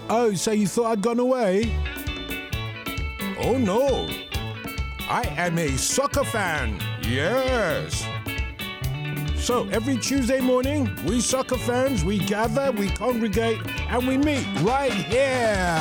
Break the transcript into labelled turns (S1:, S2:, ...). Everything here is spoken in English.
S1: Oh, so you thought I'd gone away? Oh no, I am a soccer fan, yes. So every Tuesday morning, we soccer fans, we gather, we congregate, and we meet right here